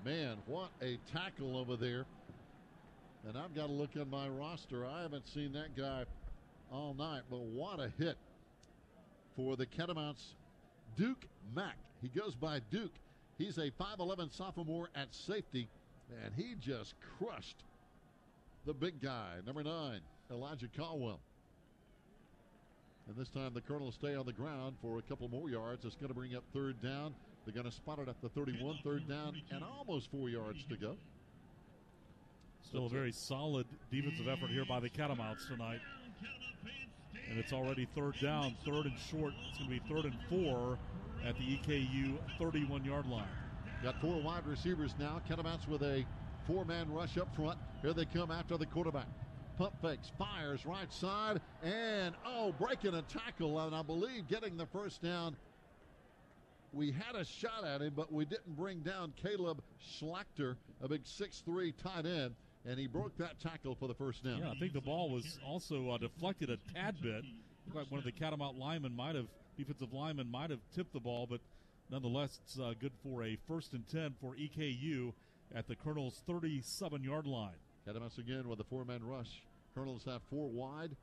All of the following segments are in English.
Man, what a tackle over there. And I've got to look at my roster. I haven't seen that guy all night, but what a hit for the Catamounts. Duke Mack. He goes by Duke. He's a 5'11 sophomore at safety, and he just crushed the big guy, number 9, Elijah Caldwell. And this time the Colonels stay on the ground for a couple more yards. It's going to bring up third down. They're going to spot it at the 31, third down, and almost 4 yards to go. Still a very solid defensive effort here by the Catamounts tonight. And it's already third down, third and short. It's going to be 3rd and 4 at the EKU 31-yard line. Got 4 wide receivers now. Catamounts with a 4-man rush up front. Here they come after the quarterback. Pump fakes, fires right side, and breaking a tackle, and I believe getting the first down. We had a shot at him, but we didn't bring down Caleb Schlachter, a big 6'3" tight end, and he broke that tackle for the first down. Yeah, I think the ball was also deflected a tad bit. Looked like one of the Catamount defensive linemen might have tipped the ball, but nonetheless, it's good for a 1st and 10 for EKU at the Colonels' 37-yard line. Catamounts again with a 4-man rush. Colonels have 4 wide.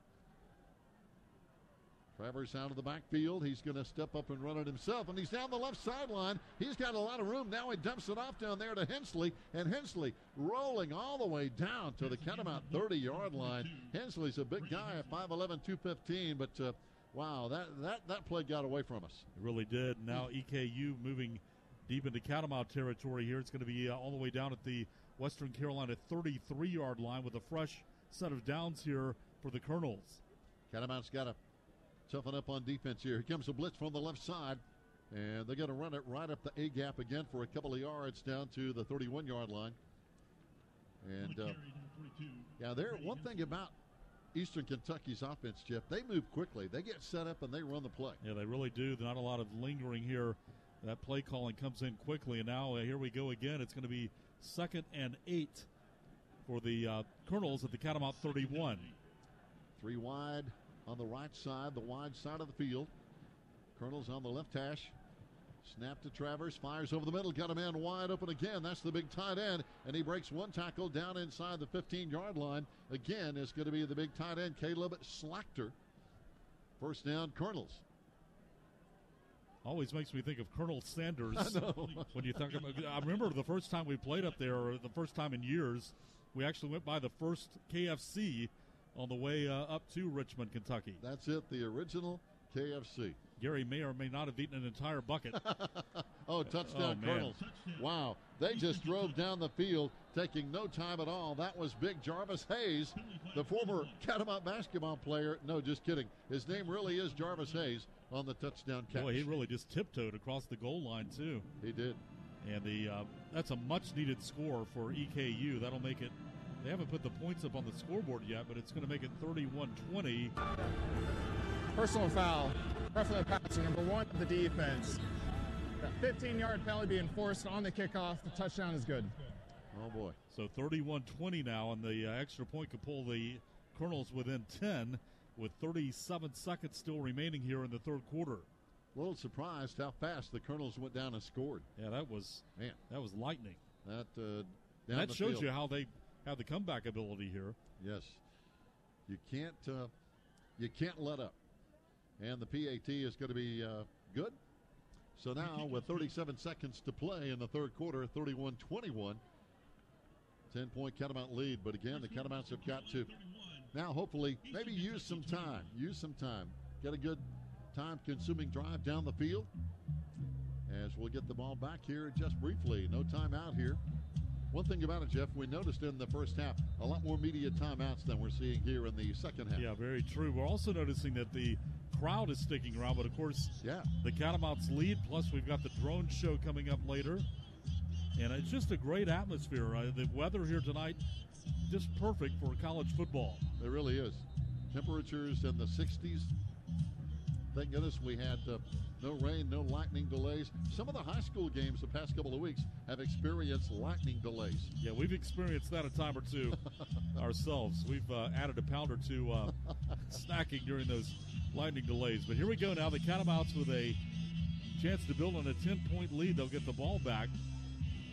Travers out of the backfield. He's going to step up and run it himself, and he's down the left sideline. He's got a lot of room. Now he dumps it off down there to Hensley, and Hensley rolling all the way down to the Catamount 30-yard line. Hensley's a big guy at 5'11", 215, but wow, that play got away from us. It really did. Now EKU moving deep into Catamount territory here. It's going to be all the way down at the Western Carolina 33-yard line with a fresh set of downs here for the Colonels. Catamounts got to toughen up on defense here. Here comes a blitz from the left side, and they're going to run it right up the A-gap again for a couple of yards down to the 31-yard line. And one thing about Eastern Kentucky's offense, Jeff, they move quickly. They get set up and they run the play. Yeah, they really do. Not a lot of lingering here. That play calling comes in quickly, and now here we go again. It's going to be 2nd and 8 for the Colonels at the Catamount 31. 3 wide on the right side, the wide side of the field. Colonels on the left hash. Snap to Travers, fires over the middle, got a man wide open again. That's the big tight end, and he breaks one tackle down inside the 15-yard line. Again, it's going to be the big tight end, Caleb Schlachter. First down, Colonels. Always makes me think of Colonel Sanders. I know. When you think about, I remember the first time we played up there, or the first time in years, we actually went by the first KFC on the way up to Richmond, Kentucky. That's it, the original KFC. Gary may or may not have eaten an entire bucket. Touchdown, Colonels. Wow, they just drove down the field, taking no time at all. That was big Jarvis Hayes, the former Catamount basketball player. No, just kidding. His name really is Jarvis Hayes on the touchdown catch. Boy, he really just tiptoed across the goal line, too. He did. And that's a much-needed score for EKU. That'll make it, they haven't put the points up on the scoreboard yet, but it's going to make it 31-20. Personal foul, roughing the passer, number 1 of the defense. That 15-yard penalty being forced on the kickoff. The touchdown is good. Oh, boy. So 31-20 now, and the extra point could pull the Colonels within 10 with 37 seconds still remaining here in the third quarter. A little surprised how fast the Colonels went down and scored. Yeah, that was lightning. That shows you how they have the comeback ability here. Yes. You can't let up. And the PAT is going to be good. So now with 37 seconds to play in the third quarter, 31-21. 10-point Catamount lead. But again, the Catamounts have got to now hopefully maybe use some time. Get a good time-consuming drive down the field. As we'll get the ball back here just briefly. No timeout here. One thing about it, Jeff, we noticed in the first half a lot more media timeouts than we're seeing here in the second half. Yeah, very true. We're also noticing that the crowd is sticking around, but of course, the Catamounts lead, plus we've got the drone show coming up later. And it's just a great atmosphere. The weather here tonight, just perfect for college football. It really is. Temperatures in the 60s. Thank goodness we had no rain, no lightning delays. Some of the high school games the past couple of weeks have experienced lightning delays. Yeah, we've experienced that a time or two ourselves. We've added a pound or two snacking during those lightning delays. But here we go now. The Catamouts with a chance to build on a 10-point lead. They'll get the ball back.